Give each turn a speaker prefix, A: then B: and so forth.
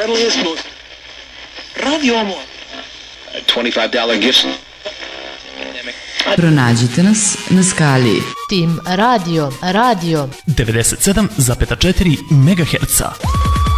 A: smo Radio Omor. $25 gifts.
B: Pronađite nas na skali
C: Tim Radio
D: 97,4 MHz.